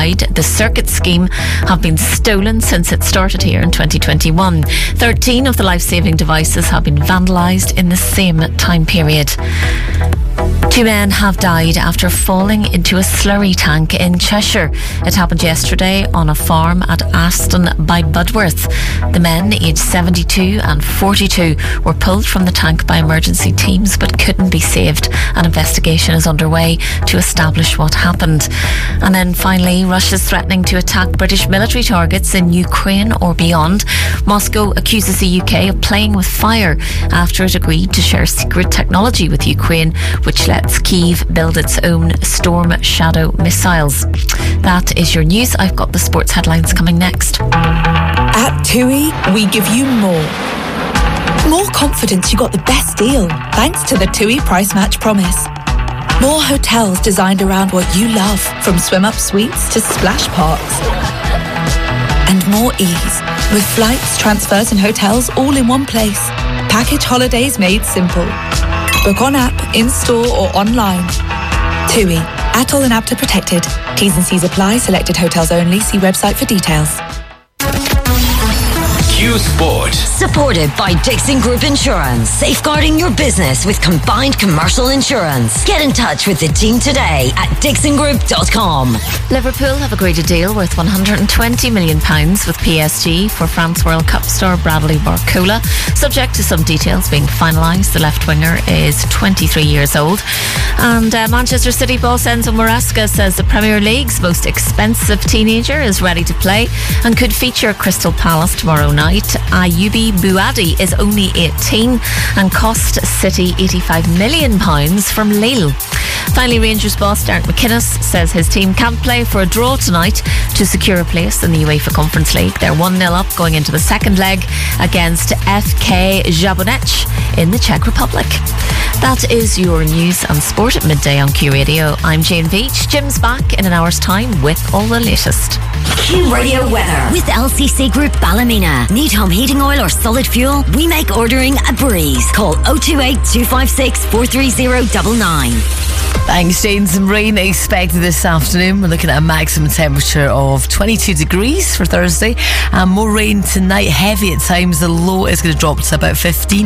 The circuit scheme have been stolen since it started here in 2021. 13 of the life-saving devices have been vandalised in the same time period. 2 men have died after falling into a slurry tank in Cheshire. It happened yesterday on a farm at Aston by Budworth. The men, aged 72 and 42, were pulled from the tank by emergency teams but couldn't be saved. An investigation is underway to establish what happened. And then finally, Russia's threatening to attack British military targets in Ukraine or beyond. Moscow accuses the UK of playing with fire after it agreed to share secret technology with Ukraine, which lets Kyiv build its own Storm Shadow missiles. That is your news. I've got the sports headlines coming next. At TUI, we give you more. More confidence you got the best deal, thanks to the TUI Price Match Promise. More hotels designed around what you love, from swim-up suites to splash parks. And more ease, with flights, transfers and hotels all in one place. Package holidays made simple. Book on app, in-store or online. TUI. ATOL and APTA protected. T's and C's apply. Selected hotels only. See website for details. Q Sport. Supported by Dixon Group Insurance. Safeguarding your business with combined commercial insurance. Get in touch with the team today at dixongroup.com. Liverpool have agreed a deal worth £120 million with PSG for France World Cup star Bradley Barcola. Subject to some details being finalised, the left winger is 23 years old. And Manchester City boss Enzo Maresca says the Premier League's most expensive teenager is ready to play and could feature Crystal Palace tomorrow night. Ayubi Buadi is only 18 and cost City £85 million from Lille. Finally, Rangers boss Derek McInnes says his team can't play for a draw tonight to secure a place in the UEFA Conference League. They're 1-0 up going into the second leg against FK Jablonec in the Czech Republic. That is your news and sport at midday on Q Radio. I'm Jane Veach. Jim's back in an hour's time with all the latest. Q Radio weather with LCC Group Ballymena. Need home heating oil or solid fuel? We make ordering a breeze. Call 028 256 43099. Thanks, Jane. Some rain expected this afternoon. We're looking at a maximum temperature of 22 degrees for Thursday. And more rain tonight, heavy at times. The low is going to drop to about 15.